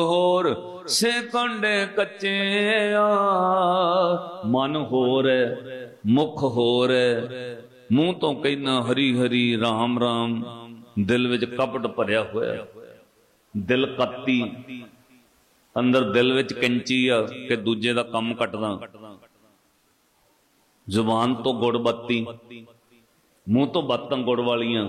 होर से कंडे कच्चे मन होर मुख होर मूँह तो कहना हरी हरी राम राम दिल विच कपट भरिया होया दिल कत्ती अंदर दिल विच कंची आ कि दूजे दा कम कटदा जुबान तो गुड़ बत्ती मूँह तो बत्तां गुड़ वालियां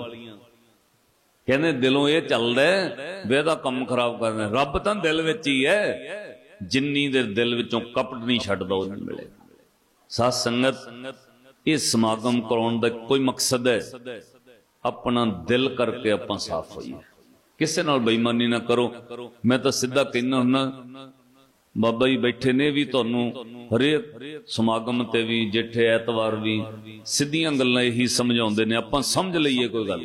कहने दिलों ये चलदा बेदा कम खराब करना रब तां दिल विच ही है जिन्नी दे दिल विचों कपट नहीं छड्डदा उन्हें मिले साध संगत ये समागम कराउण दा कोई मकसद है अपना दिल करके आपां साफ होईए किसे नाल बेईमानी ना करो। मैं तो सीधा कहना हुन्ना बाबा जी बैठे ने भी तुहानूं हरेक समागम ते भी जेठे ऐतवार भी सीधियां गल्लां यही समझाउंदे ने आपां समझ लईए कोई गल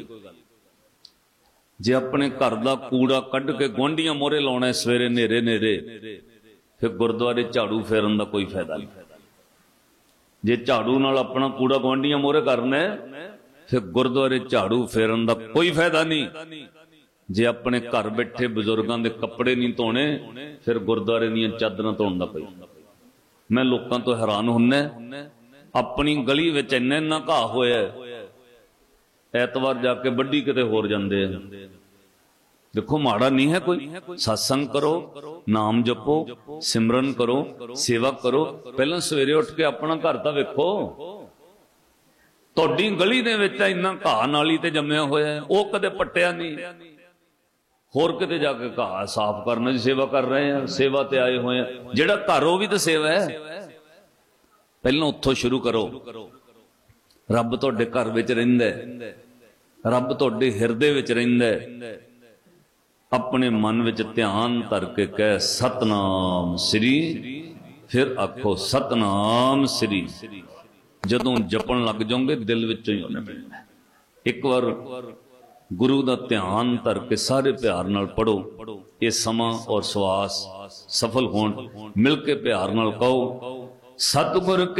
जे अपने घर का कूड़ा कढ़ के गुआंढियां मोहरे लाउणा सवेरे नेरे नेरे फिर गुरुद्वारे झाड़ू फेरन का कोई फायदा नहीं। जे झाड़ू नाल अपना कूड़ा गुआंढियां मोहरे करना फिर गुरुद्वारे झाड़ू फेरन का कोई फायदा नहीं। जे अपने घर बैठे बजुर्गों के कपड़े नहीं धोने फिर गुरुद्वारे दीयां चादरां धोण दा कोई। मैं लोकां तो हैरान हुन्ना अपनी गली विच इन्ना इन्ना घाह होया ऐतवार जाके बड्डी किते होर जांदे देखो माड़ा नहीं है कोई। सत्संग करो नाम जपो सिमरन करो सेवा करो पहला सवेरे उठ के अपना घर तां वेखो तुहाडी गली दे विच इन्ना घाह नाली ते जम्मिया होया वो कदे पट्टिया नहीं होर किते जाके घाह साफ करने की सेवा कर रहे हैं सेवा ते आए हुए हैं जिहड़ा घर वो भी तो सेवा है पहला उत्थों शुरू करो। रब तुहाडे घर विच रहिंदा है रब तुहाडे हिरदे विच रहिंदा है अपने मन विच ध्यान धर के कह सतनाम श्री फिर आखो सतनाम श्री जदों जपन लग जाओगे दिल विचों ही उन्हें मिलना। एक बार गुरु दा ध्यान धर के सारे प्यार नाल पढ़ो ये समा और श्वास सफल होण मिल के प्यार नाल कहो सतगुर